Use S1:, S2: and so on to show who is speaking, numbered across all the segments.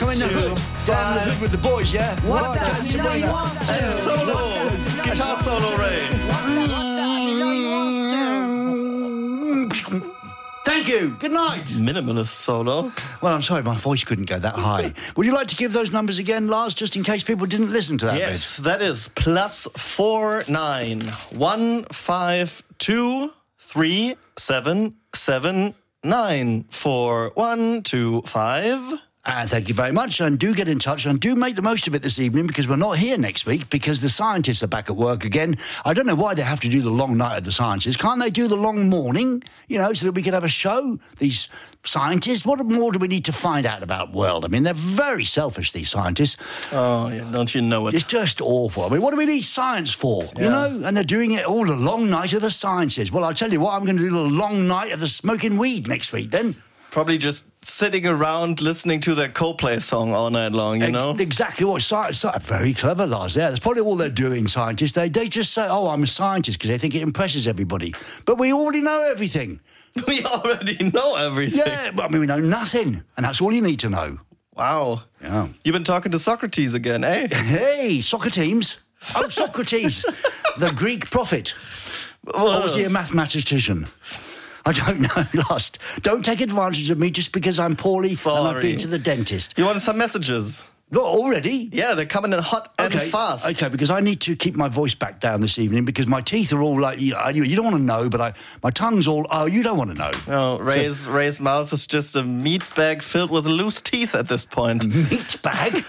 S1: in the hood. Down in the hood with the boys, yeah?
S2: What's up? You know you want to.
S3: And solo. Guitar solo, Ray.
S1: Thank you. Good night.
S3: Minimalist solo.
S1: Well, I'm sorry, my voice couldn't go that high. Would you like to give those numbers again, Lars, just in case people didn't listen to that
S3: Yes, that is +49 152 3779 4125.
S1: And thank you very much. And do get in touch and do make the most of it this evening because we're not here next week because the scientists are back at work again. I don't know why they have to do the long night of the scientists. Can't they do the long morning, so that we can have a show? These scientists, what more do we need to find out about the world? I mean, they're very selfish, these scientists.
S3: Oh, yeah, don't you know it?
S1: It's just awful. I mean, what do we need science for, And they're doing it all the long night of the sciences. Well, I'll tell you what, I'm going to do the long night of the smoking weed next week then.
S3: Probably just sitting around listening to their Coldplay song all night long,
S1: Exactly what science. Very clever, Lars. Yeah, that's probably all they're doing, scientists. They just say, oh, I'm a scientist because they think it impresses everybody. But we already know everything.
S3: We already know everything.
S1: Yeah, but we know nothing. And that's all you need to know.
S3: Wow.
S1: Yeah.
S3: You've been talking to Socrates again, eh?
S1: Hey, soccer teams. Oh, Socrates, the Greek prophet. Or was he a mathematician? I don't know, Lost. Don't take advantage of me just because I'm poorly and I've been to the dentist.
S3: You want some messages?
S1: Not already?
S3: Yeah, they're coming in hot and fast.
S1: Okay, because I need to keep my voice back down this evening because my teeth are all like, anyway, you don't want to know, but my tongue's all, you don't want to know.
S3: No, Ray's mouth is just a meat bag filled with loose teeth at this point.
S1: A meat bag?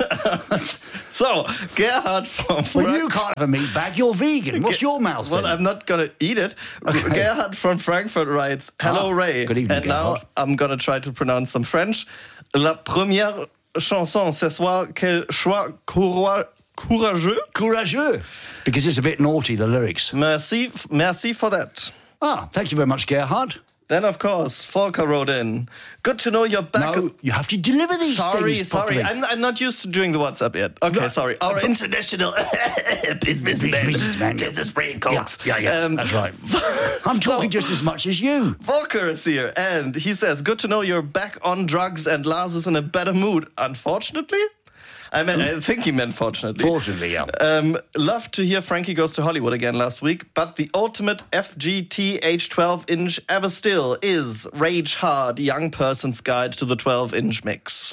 S3: So, Gerhard from
S1: Well, you can't have a meat bag, you're vegan. What's your mouth
S3: Well,
S1: then?
S3: I'm not going to eat it. Okay. Gerhard from Frankfurt writes, hello, Ray.
S1: Good evening,
S3: And
S1: Gerhard.
S3: now I'm going to try to pronounce some French. La première chanson ce soir, quel choix courageux.
S1: Courageux. Because it's a bit naughty, the lyrics.
S3: Merci for that.
S1: Thank you very much, Gerhard.
S3: Then, of course, Volker wrote in. Good to know you're back.
S1: No, you have to deliver these things properly.
S3: I'm not used to doing the WhatsApp yet. Okay, sorry. Our international businessman gets a spray coat.
S1: Yeah, that's right. I'm talking just as much as you.
S3: Volker is here, and he says, good to know you're back on drugs and Lars is in a better mood. Unfortunately? I think he meant fortunately.
S1: Fortunately, yeah.
S3: Love to hear Frankie Goes to Hollywood again last week, but the ultimate FGT H12-inch ever still is Rage Hard, Young Person's Guide to the 12-inch Mix.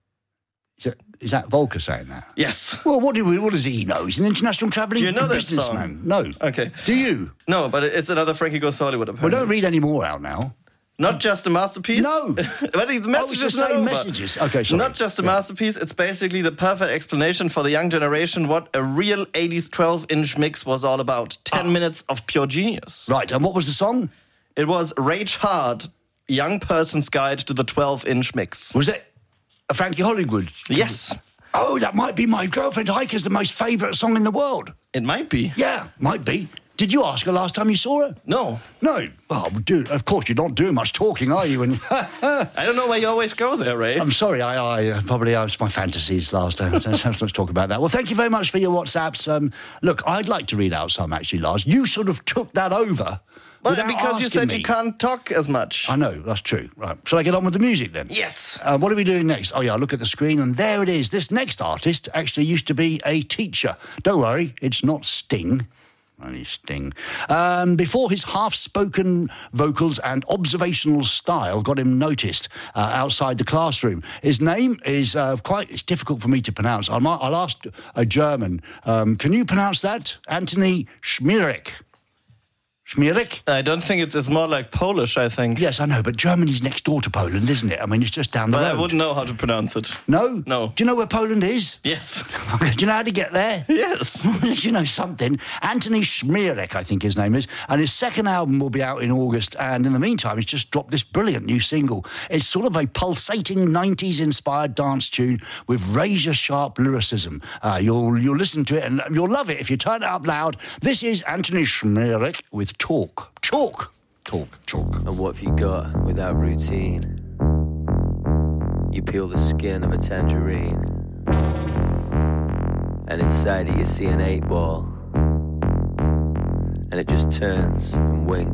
S1: Is that Volker saying that?
S3: Yes.
S1: Well, what does he know? He's an international travelling businessman. No.
S3: Okay.
S1: Do you?
S3: No, but it's another Frankie Goes to Hollywood, apparently.
S1: Well, don't read any more out now.
S3: Not just a masterpiece?
S1: No.
S3: But the message
S1: it's the same messages. Okay, sorry.
S3: Not just a masterpiece, it's basically the perfect explanation for the young generation what a real 80s 12-inch mix was all about. 10 minutes of pure genius.
S1: Right, and what was the song?
S3: It was Rage Hard, Young Person's Guide to the 12-inch Mix.
S1: Was it a Frankie Hollywood?
S3: Yes.
S1: Oh, that might be my girlfriend Heike's the most favourite song in the world.
S3: It might be.
S1: Yeah, might be. Did you ask her last time you saw her?
S3: No.
S1: No. Well, dude, of course, you're not doing much talking, are you? And
S3: I don't know why you always go there, Ray.
S1: I'm sorry, I probably was my fantasies last time. Let's talk about that. Well, thank you very much for your WhatsApps. Look, I'd like to read out some, actually, Lars. You sort of took that over.
S3: Well, because you said you can't talk as much.
S1: I know, that's true. Right. Shall I get on with the music then?
S3: Yes.
S1: What are we doing next? Oh, yeah, look at the screen, and there it is. This next artist actually used to be a teacher. Don't worry, it's not Sting. Only Sting. Before his half-spoken vocals and observational style got him noticed outside the classroom. His name is it's difficult for me to pronounce. I'll ask a German. Can you pronounce that? Anthony Schmierek. Schmierek?
S3: I don't think it's more like Polish, I think.
S1: Yes, I know, but Germany's next door to Poland, isn't it? I mean, it's just down the road.
S3: I wouldn't know how to pronounce it.
S1: No?
S3: No.
S1: Do you know where Poland is?
S3: Yes.
S1: Do you know how to get there?
S3: Yes.
S1: You know something. Anthony Schmierek, I think his name is. And his second album will be out in August. And in the meantime, he's just dropped this brilliant new single. It's sort of a pulsating 90s-inspired dance tune with razor-sharp lyricism. You'll listen to it and you'll love it if you turn it up loud. This is Anthony Schmierek with Talk. Talk.
S4: And what have you got without routine? You peel the skin of a tangerine, and inside it you see an 8-ball, and it just turns and winks